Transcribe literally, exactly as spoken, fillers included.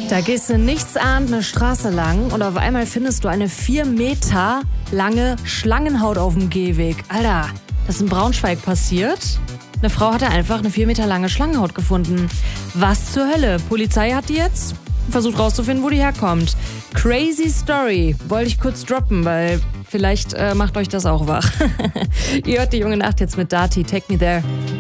Da gehst du nichtsahnend eine Straße lang und auf einmal findest du eine vier Meter lange Schlangenhaut auf dem Gehweg. Alter, das ist in Braunschweig passiert. Eine Frau hatte einfach eine vier Meter lange Schlangenhaut gefunden. Was zur Hölle? Polizei hat die jetzt versucht rauszufinden, wo die herkommt. Crazy Story. Wollte ich kurz droppen, weil vielleicht äh, macht euch das auch wach. Ihr hört die junge Nacht jetzt mit Dati. Take me there.